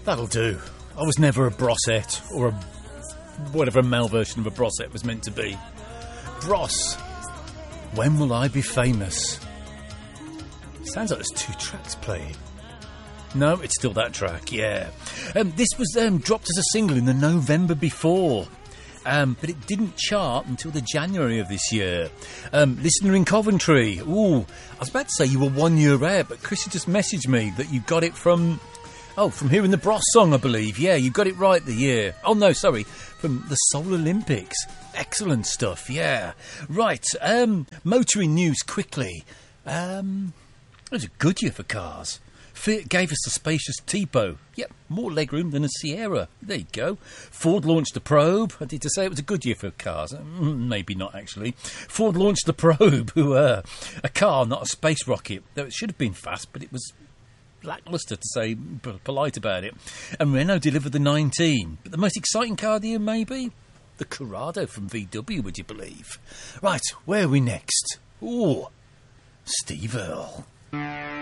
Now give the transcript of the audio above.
That'll do. I was never a Brossette, or whatever a male version of a Brossette was meant to be. Bros, when will I be famous? Sounds like there's 2 tracks playing. No, it's still that track, yeah. This was dropped as a single in the November before, but it didn't chart until the January of this year. Listener in Coventry. Ooh, I was about to say you were 1 year out, but Chrissy just messaged me that you got it from hearing the Bros song, I believe. Yeah, you got it right, the year. Oh, no, sorry, from the Soul Olympics. Excellent stuff, yeah. Right, motoring news quickly. It was a good year for cars. Fiat gave us the spacious Tipo. Yep, more legroom than a Sierra. There you go. Ford launched the Probe. I did to say it was a good year for cars. Maybe not, actually. Ford launched the Probe, a car, not a space rocket. Though it should have been fast, but it was lacklustre, to say polite about it. And Renault delivered the 19. But the most exciting car of the year, maybe? The Corrado from VW, would you believe? Right, where are we next? Ooh, Steve Earle.